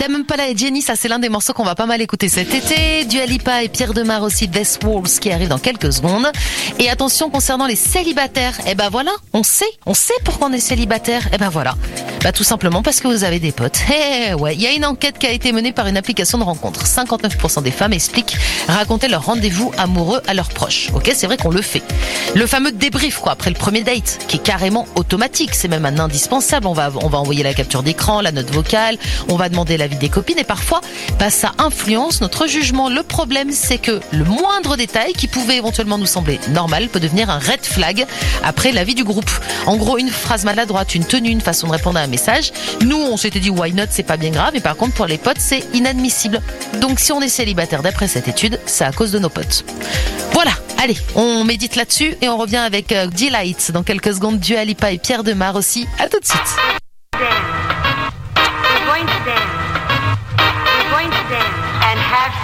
Tame Impala et Jenny, ça c'est l'un des morceaux qu'on va pas mal écouter cet été. Dua Lipa et Pierre Demar aussi, Death Walls qui arrive dans quelques secondes. Et attention concernant les célibataires, voilà, on sait pourquoi on est célibataire. Voilà, tout simplement parce que vous avez des potes. Ouais, il y a une enquête qui a été menée par une application de rencontre. 59% des femmes expliquent raconter leur rendez-vous amoureux à leurs proches. Ok, c'est vrai qu'on le fait. Le fameux débrief après le premier date, qui est carrément automatique, c'est même un indispensable. On va envoyer la capture d'écran, la note vocale, on va demander l'avis des copines et parfois, ça influence notre jugement. Le problème, c'est que le moindre détail qui pouvait éventuellement nous sembler normal peut devenir un red flag après l'avis du groupe. En gros, une phrase maladroite, une tenue, une façon de répondre à un message. Nous, on s'était dit why not, c'est pas bien grave, mais par contre pour les potes, c'est inadmissible. Donc si on est célibataire d'après cette étude, c'est à cause de nos potes. Voilà, allez, on médite là-dessus et on revient avec Delight dans quelques secondes. Dua Lipa et Pierre Demar aussi. À tout de suite. We're going to dance and have